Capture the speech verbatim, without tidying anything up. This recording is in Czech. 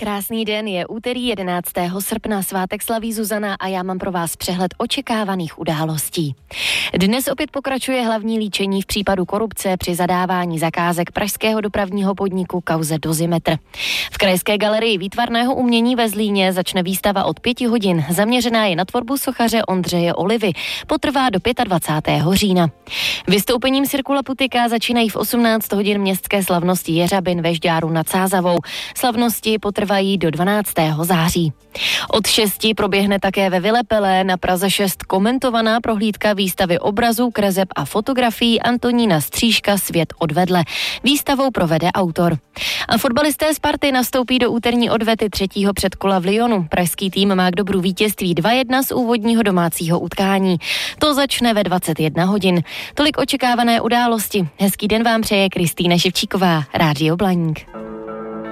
Krásný den, je úterý jedenáctého srpna, svátek slaví Zuzana a já mám pro vás přehled očekávaných událostí. Dnes opět pokračuje hlavní líčení v případu korupce při zadávání zakázek pražského dopravního podniku kauze Dozimetr. V Krajské galerii výtvarného umění ve Zlíně začne výstava od pěti hodin. Zaměřená je na tvorbu sochaře Ondřeje Olivy. Potrvá do dvacátého pátého října. Vystoupením Cirku Laputika začínají v osmnáct hodin městské slavnosti Jeřabin ve Žďáru nad Sázavou. Slavnosti potrvají do dvanáctého září. Od šesti proběhne také ve Vilepelé na Praze šest komentovaná prohlídka výstavy obrazů, kreseb a fotografií Antonína Střížka Svět odvedle. Výstavou provede autor. A fotbalisté Sparty nastoupí do úterní odvety třetího předkola v Lyonu. Pražský tým má k dobru vítězství dva jedna z úvodního domácího utkání. To začne ve dvacet jedna hodin. Tolik očekávané události. Hezký den vám přeje Kristýna Ševčíková, Rádio Blaník.